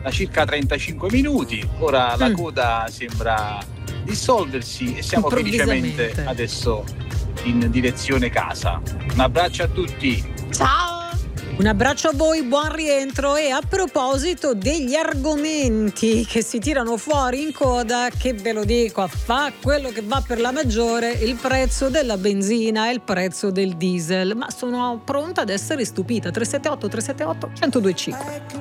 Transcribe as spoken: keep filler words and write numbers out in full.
da circa trentacinque minuti. Ora la coda sembra dissolversi e siamo felicemente adesso in direzione casa. Un abbraccio a tutti. Ciao. Un abbraccio a voi, buon rientro. E a proposito degli argomenti che si tirano fuori in coda, che ve lo dico, fa quello che va per la maggiore, il prezzo della benzina e il prezzo del diesel. Ma sono pronta ad essere stupita. tre sette otto tre sette otto uno zero due cinque.